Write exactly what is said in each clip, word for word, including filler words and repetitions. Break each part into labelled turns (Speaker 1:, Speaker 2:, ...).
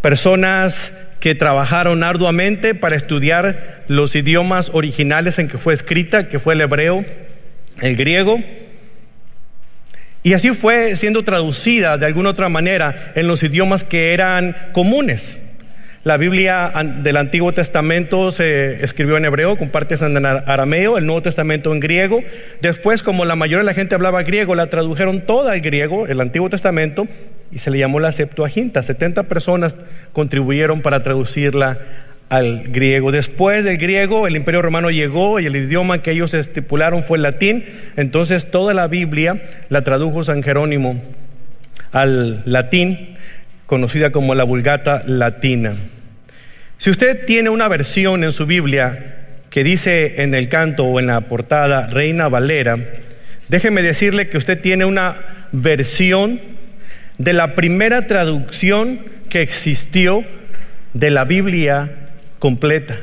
Speaker 1: personas que trabajaron arduamente para estudiar los idiomas originales en que fue escrita, que fue el hebreo, el griego, y así fue siendo traducida de alguna otra manera en los idiomas que eran comunes. La Biblia del Antiguo Testamento se escribió en hebreo, con partes en arameo, el Nuevo Testamento en griego. Después, como la mayoría de la gente hablaba griego, la tradujeron toda al griego, el Antiguo Testamento, y se le llamó la Septuaginta. setenta personas contribuyeron para traducirla al griego. Después del griego, el Imperio Romano llegó y el idioma que ellos estipularon fue el latín. Entonces, toda la Biblia la tradujo San Jerónimo al latín, conocida como la Vulgata Latina. Si usted tiene una versión en su Biblia que dice en el canto o en la portada Reina Valera, déjeme decirle que usted tiene una versión de la primera traducción que existió de la Biblia completa.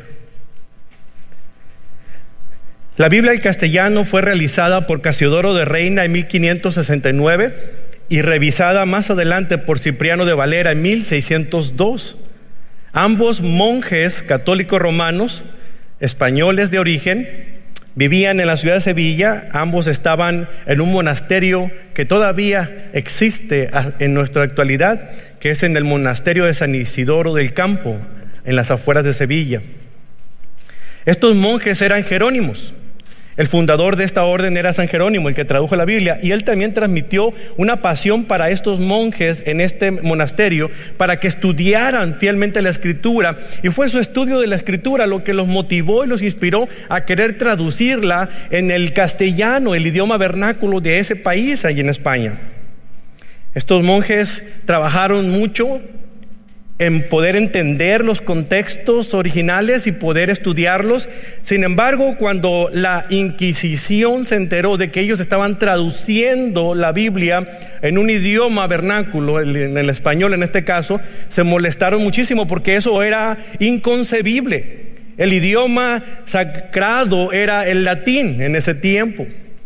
Speaker 1: La Biblia en castellano fue realizada por Casiodoro de Reina en mil quinientos sesenta y nueve y revisada más adelante por Cipriano de Valera en mil seiscientos dos. Ambos monjes católicos romanos, españoles de origen, vivían en la ciudad de Sevilla. Ambos estaban en un monasterio que todavía existe en nuestra actualidad, que es en el monasterio de San Isidoro del Campo, en las afueras de Sevilla. Estos monjes eran jerónimos. El fundador de esta orden era San Jerónimo, el que tradujo la Biblia, y él también transmitió una pasión para estos monjes en este monasterio, para que estudiaran fielmente la Escritura, y fue su estudio de la Escritura lo que los motivó y los inspiró a querer traducirla en el castellano, el idioma vernáculo de ese país, allí en España. Estos monjes trabajaron mucho en poder entender los contextos originales y poder estudiarlos. Sin embargo, cuando la Inquisición se enteró de que ellos estaban traduciendo la Biblia en un idioma vernáculo, en el español en este caso, se molestaron muchísimo porque eso era inconcebible. El idioma sagrado era el latín en ese tiempo.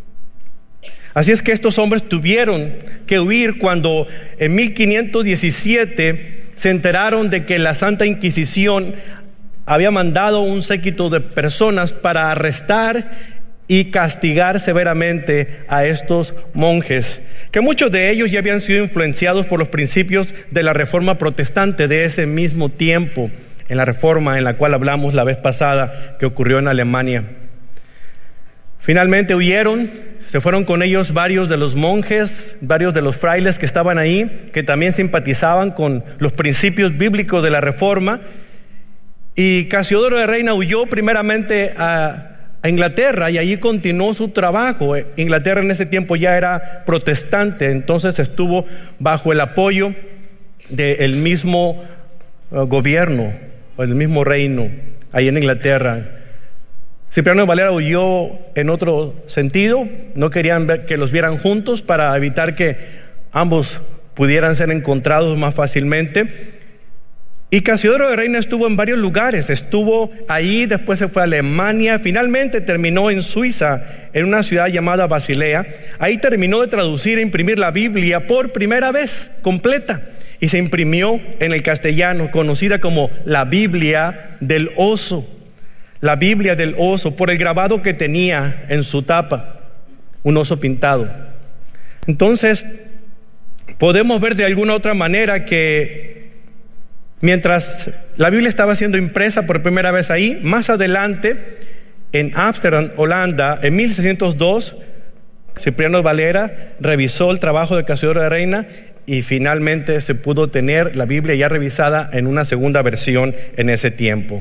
Speaker 1: Así es que estos hombres tuvieron que huir cuando en mil quinientos diecisiete se enteraron de que la Santa Inquisición había mandado un séquito de personas para arrestar y castigar severamente a estos monjes, que muchos de ellos ya habían sido influenciados por los principios de la Reforma Protestante de ese mismo tiempo, en la Reforma en la cual hablamos la vez pasada que ocurrió en Alemania. Finalmente huyeron. Se fueron con ellos varios de los monjes, varios de los frailes que estaban ahí, que también simpatizaban con los principios bíblicos de la Reforma. Y Casiodoro de Reina huyó primeramente a, a Inglaterra y allí continuó su trabajo. Inglaterra en ese tiempo ya era protestante, entonces estuvo bajo el apoyo del mismo uh, gobierno, o el mismo reino, ahí en Inglaterra. Cipriano de Valera huyó en otro sentido, no querían ver que los vieran juntos para evitar que ambos pudieran ser encontrados más fácilmente. Y Casiodoro de Reina estuvo en varios lugares, estuvo ahí, después se fue a Alemania, finalmente terminó en Suiza, en una ciudad llamada Basilea. Ahí terminó de traducir e imprimir la Biblia por primera vez, completa, y se imprimió en el castellano, conocida como la Biblia del Oso. La Biblia del Oso, por el grabado que tenía en su tapa, un oso pintado. Entonces, podemos ver de alguna otra manera que mientras la Biblia estaba siendo impresa por primera vez ahí, más adelante, en Ámsterdam, Holanda, en mil seiscientos dos, Cipriano de Valera revisó el trabajo de Casiodoro de Reina y finalmente se pudo tener la Biblia ya revisada en una segunda versión en ese tiempo.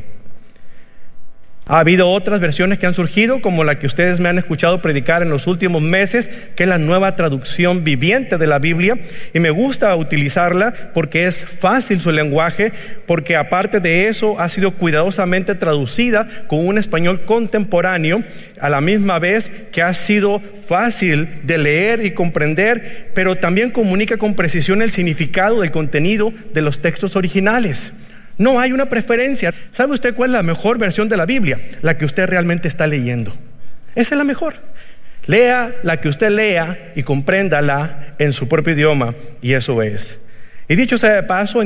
Speaker 1: Ha habido otras versiones que han surgido, como la que ustedes me han escuchado predicar en los últimos meses, que es la nueva traducción viviente de la Biblia, y me gusta utilizarla porque es fácil su lenguaje, porque aparte de eso ha sido cuidadosamente traducida con un español contemporáneo, a la misma vez que ha sido fácil de leer y comprender, pero también comunica con precisión el significado del contenido de los textos originales. No hay una preferencia. ¿Sabe usted cuál es la mejor versión de la Biblia? La que usted realmente está leyendo. Esa es la mejor. Lea la que usted lea y compréndala en su propio idioma, y eso es. Y dicho sea de paso,